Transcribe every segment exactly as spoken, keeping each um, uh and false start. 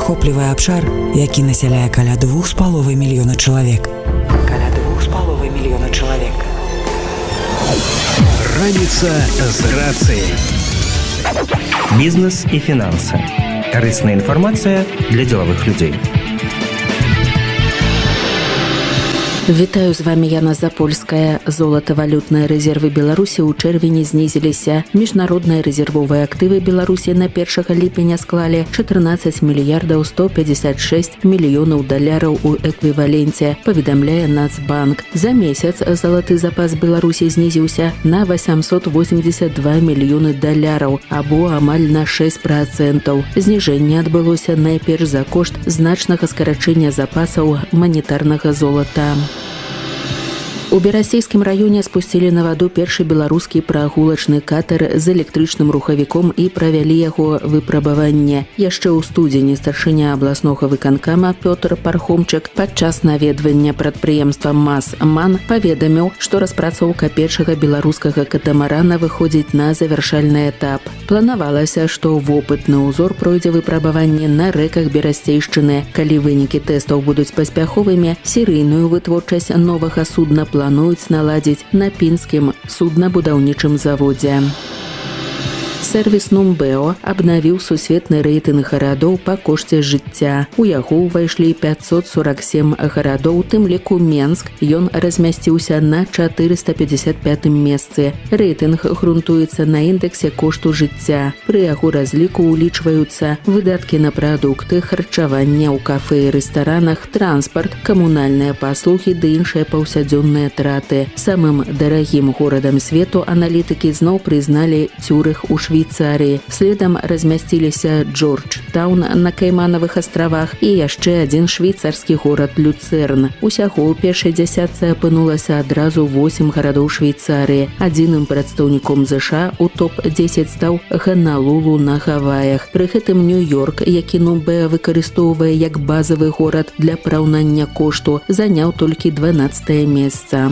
захоплівае абшар, які насяляе каля двух з паловай мільёна чалавек. Каля двух з паловай мільёна чалавек. Раніца з рацыяй. Бізнес і фінансы. Карысная інфармацыя для дзелавых людзей. Вітаю, з вами Яна Запольская. Золатавалютныя рэзервы Беларусі ў чэрвені знізіліся. Міжнародныя рэзервовыя актывы Беларусі на першага ліпеня склалі чатырнаццаць мільярдаў сто пятьдесят шесть мільёнаў даляраў у эквіваленце, паведамляе Нацбанк. За месяц залаты запас Беларусі знізіўся на восемьсот восемьдесят два мільёны даляраў, або амаль на шесть процентаў. Зніжэнне адбылося найперш за кошт значнага скарачэння запасаў манетарнага золата. У Берасейскім раёне спусцілі на ваду першы беларускі прагулачны катер з электрычным рухавіком і правялі яго выпрабаванне. Яшчэ ў студзені старшыня абласнога выканкама Пётр Пархомчык падчас наведвання прадпрыемства МАЗ-МАН паведаміў, што распрацоўка першага беларускага катамарана выходзіць на завяршальны этап. Планавалася, што вопытны ўзор пройдзе выпрабаванне на рэках Берасцейшчыны. Калі вынікі тэстаў будуць паспяховымі, серыйную вытворчасць новага судна плануюць наладзіць на пінскім суднабудаўнічым заводзе. Сервіс Нумбео абнавіў сусветны рэйтынг гарадоў па кошце жыцця. У яго ўвайшлі пятьсот сорок семь гарадоў, тым ліку Менск. Ён размясціўся на чатырыста пятьдесят пятым месцы. Рэйтынг грунтуецца на індэксе кошту жыцця. Пры яго разліку ўлічваюцца выдаткі на прадукты, харчаванне ў кафэ і рэстаранах, транспарт, камунальныя паслугі ды іншыя паўсядзённыя траты. Самым дарагім горадам свету аналітыкі зноў прызналі Цюрых у Швейцарии. Следам размясціліся Джорджтаун на Кайманавых астравах і яшчэ адзін швейцарскі горад Люцэрн. Усяго ў першай дзясятцы апынулася адразу восемь гарадоў Швейцарыі. Адзіным прадстаўніком ЗША у топ дзесяць стаў Ганалулу на Гаваях. Пры гэтым Нью-Йорк, які Нумбеа выкарыстоўвае як базавы горад для параўнання кошту, заняў толькі дванаццатае месца.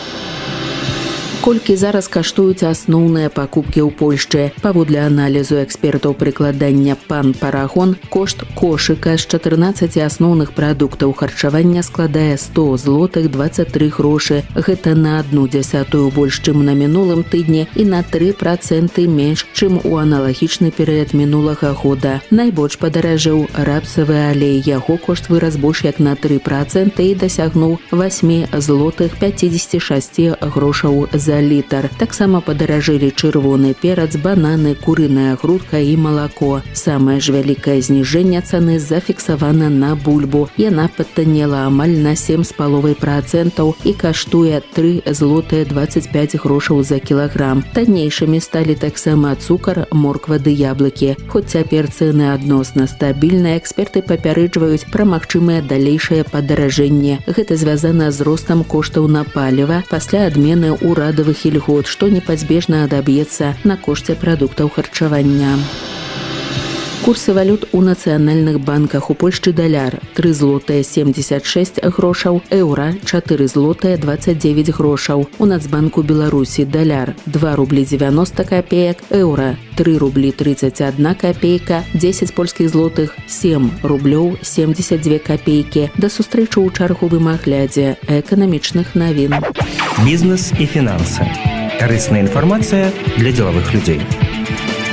Колькі зараз каштуюць асноўныя пакупкі ў Польшчы? Паводле аналізу экспертаў прыкладання Пан Парагон, кошт кошыка з чатырнаццаці асноўных прадуктаў харчавання складае сто злотых двадцать тры грошы. Гэта на одну дзясятую больш, чым на мінулым тыдні і на тры працэнты менш, чым у аналагічны перыяд мінулага года. Найбольш падаражэў рапсавы алей. Яго кошт вырас больш як на тры працэнты і дасягнуў восемь злотых пятьдесят шесть грошаў за літр. Таксама падаражэлі чырвоны перац, бананы, курыная грудка і малако. Самае ж вялікае зніжэнне цаны зафіксавана на бульбу. Яна падтаннела амаль на сем з паловай працэнтаў і каштуе тры злотыя двадцать пять грошаў за кілаграм. Таннейшымі сталі таксама цукар, морква ды яблыкі. Хоць цяпер цэны адносна стабільныя, эксперты папярэджваюць пра магчымае далейшае падаражэнне. Гэта звязана з ростам коштаў на паліва пасля адмены ўрадавых ільгот, што непазбежна адаб'ецца на кошце прадуктаў харчавання. Курсы валют у нацыянальных банках. У Польшчы даляр тры злотыя семьдесят шесть грошаў, еўра чатыры злотыя двадцать девять грошаў. У Нацбанку Беларусі даляр два рубли девяносто копеек, еўра три рубли тридцать одна копейка, дзесяць польскіх злотых семь рублёў семьдесят две копейкі. Да сустрэчы ў чарговым аглядзе эканамічных навін. Бізнес і фінансы. Карысная інфармацыя для дзелавых людзей.